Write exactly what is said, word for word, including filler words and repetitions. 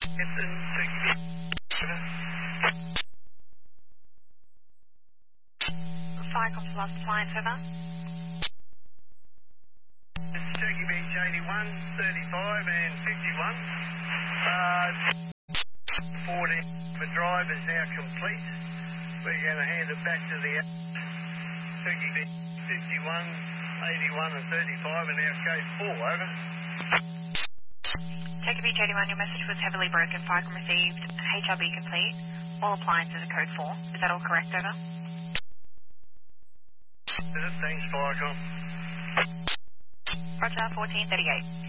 Yes, and Turkey Beach. Firecom Plus Appliance, over. This is Turkey Beach eighty-one, thirty-five and fifty-one. Uh, forty for drive is now complete. We're going to hand it back to the Turkey Beach fifty-one, eighty-one and thirty-five and now code four, over. Turkey Beach eighty-one, your message was heavily broken. Firecom received. H R B complete. All appliances are code four. Is that all correct, over? Thanks, Firecom. Roger, fourteen thirty-eight.